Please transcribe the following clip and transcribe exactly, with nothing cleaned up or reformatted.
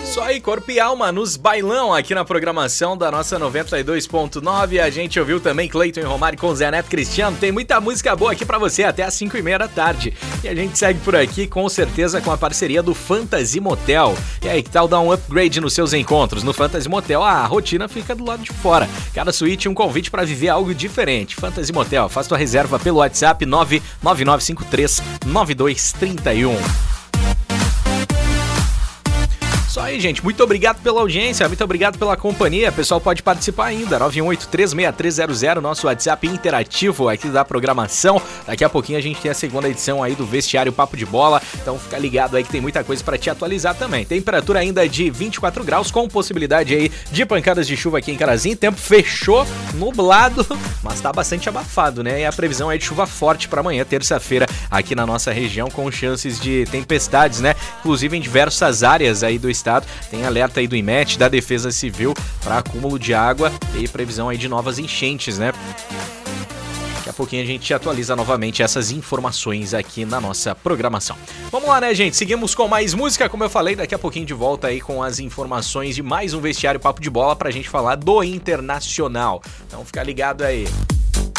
Só aí, corpo e alma nos bailão aqui na programação da nossa noventa e dois ponto nove. A gente ouviu também Cleiton e Romário com Zé Neto Cristiano. Tem muita música boa aqui pra você até às cinco e meia da tarde. E a gente segue por aqui com certeza com a parceria do Fantasy Motel. E aí, que tal dar um upgrade nos seus encontros? No Fantasy Motel, a rotina fica do lado de fora. Cada suíte um convite pra viver algo diferente. Fantasy Motel, faz tua reserva pelo WhatsApp nove nove nove cinco três nove dois três um. Só aí, gente. Muito obrigado pela audiência, muito obrigado pela companhia. O pessoal pode participar ainda. nove um oito três seis três zero zero, nosso WhatsApp interativo aqui da programação. Daqui a pouquinho a gente tem a segunda edição aí do Vestiário Papo de Bola. Então fica ligado aí que tem muita coisa pra te atualizar também. Temperatura ainda de vinte e quatro graus, com possibilidade aí de pancadas de chuva aqui em Carazinho. Tempo fechou, nublado, mas tá bastante abafado, né? E a previsão é de chuva forte pra amanhã, terça-feira, aqui na nossa região, com chances de tempestades, né? Inclusive em diversas áreas aí do estado. Tem alerta aí do I M E T, da Defesa Civil, para acúmulo de água e previsão aí de novas enchentes, né? Daqui a pouquinho a gente atualiza novamente essas informações aqui na nossa programação. Vamos lá, né, gente? Seguimos com mais música, como eu falei, daqui a pouquinho de volta aí com as informações de mais um Vestiário Papo de Bola pra gente falar do Internacional. Então fica ligado aí.